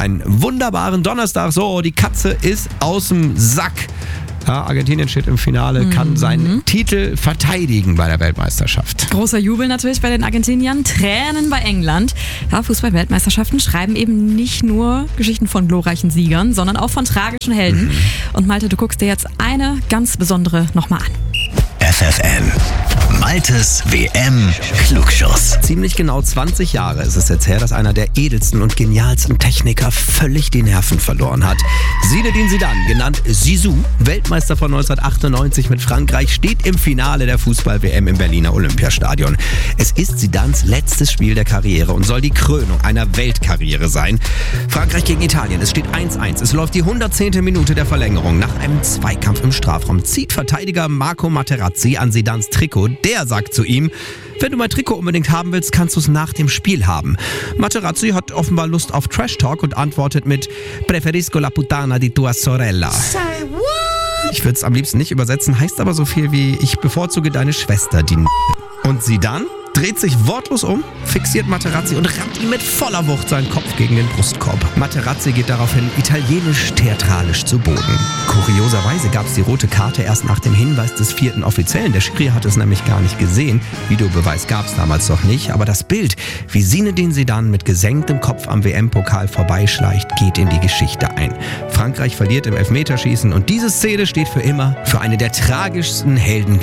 einen wunderbaren Donnerstag. So, die Katze ist aus dem Sack. Ja, Argentinien steht im Finale, kann seinen Titel verteidigen bei der Weltmeisterschaft. Großer Jubel natürlich bei den Argentiniern, Tränen bei England. Ja, Fußball-Weltmeisterschaften schreiben eben nicht nur Geschichten von glorreichen Siegern, sondern auch von tragischen Helden. Und Malte, du guckst dir jetzt eine ganz besondere nochmal an. FFN. Maltes WM-Klugschuss. Ziemlich genau 20 Jahre ist es jetzt her, dass einer der edelsten und genialsten Techniker völlig die Nerven verloren hat. Zinedine Zidane, genannt Zizou, Weltmeister von 1998 mit Frankreich, steht im Finale der Fußball-WM im Berliner Olympiastadion. Es ist Zidanes letztes Spiel der Karriere und soll die Krönung einer Weltkarriere sein. Frankreich gegen Italien, es steht 1-1. Es läuft die 110. Minute der Verlängerung. Nach einem Zweikampf im Strafraum zieht Verteidiger Marco Materazzi an Zidanes Trikot. Der sagt zu ihm: Wenn du mein Trikot unbedingt haben willst, kannst du es nach dem Spiel haben. Materazzi hat offenbar Lust auf Trash-Talk und antwortet mit: Preferisco la puttana di tua sorella. Ich würde es am liebsten nicht übersetzen, heißt aber so viel wie: Ich bevorzuge deine Schwester, die Und Zidane dreht sich wortlos um, fixiert Materazzi und rammt ihm mit voller Wucht seinen Kopf gegen den Brustkorb. Materazzi geht daraufhin italienisch-theatralisch zu Boden. Kurioserweise gab es die rote Karte erst nach dem Hinweis des 4. Offiziellen. Der Schiri hat es nämlich gar nicht gesehen. Videobeweis gab es damals noch nicht. Aber das Bild, wie Zinedine Zidane mit gesenktem Kopf am WM-Pokal vorbeischleicht, geht in die Geschichte ein. Frankreich verliert im Elfmeterschießen und diese Szene steht für immer für eine der tragischsten Helden